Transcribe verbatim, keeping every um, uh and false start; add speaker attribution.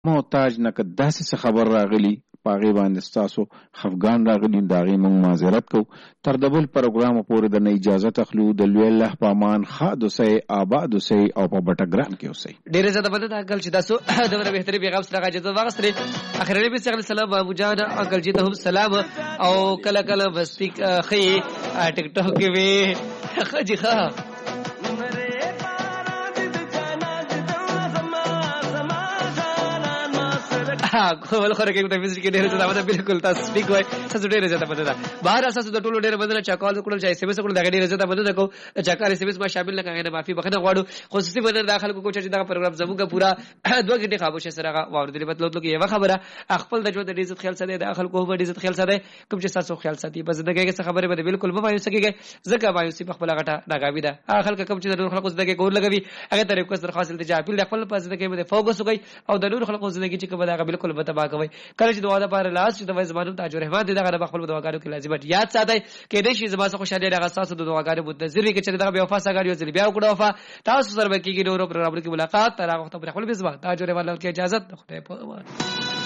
Speaker 1: محتاج نه که داسې څه خبر راغلی پاغي باندې تاسو خفغان راغلی داغي مونږ معذرت کو تر دبل پروګرام پورې د اجازه تخلو د لوی الله پامان خادو سي آباد سي او په بټګرام کې اوسي
Speaker 2: ډیره زړه بده انکل چې تاسو دغه بهتري پیغام سره اجازه واغستري اخر نبی صلی الله علیه وسلم ابو جان انکل جی ته هم سلام او کله کله وسپیک خي ټیک ټاک کې وي خجي ښه کومل خره کې د فزیک کې ډېر څه دا بالکل تاسو سپیک وای تاسو ډېر څه پته ده بهر اساس د ټولو ډېر بدل چا کال کول چې سیمه سره ډېر څه پته ده کو چا کار سیمه ما شامل نه کاغه معافي بخنه غواړو خصوصي بدل داخل کو چې دا پروګرام زموږه پورا دوه غټي خاموشه سره واردلې مطلب لکه یو خبره خپل د ژوند د عزت خیال سره داخل کو به عزت خیال سره کوم چې تاسو خیال ساتي په زندګۍ کې څه خبره به بالکل به مایوس کیږي ځکه مایوسي په خپل غټه ناګاوي ده اخر کوم چې د نور خلکو زندګۍ کور لګوي هغه طریقې کو سره حاصل دي خپل خپل په زندګۍ باندې فوکس وکړي او د نور خلکو زندګۍ چې کومه دا بالکل به تباہ کوي کله چې دعا د پاره لاس چې د زمانو تاج الرحمن دغه د خپل دعاګانو کې لازمه یاد ساتي کې دې شي زما څخه خوشاله دغه اساس د دعاګانو منتظر وي چې دغه بیا وفا سره یو ځل بیا وکړو وفا تاسو سره به کېږي نورو پروګرامونو کې ملاقات تر هغه وخت په خپل بزما تاج الرحمن کې اجازه خدای په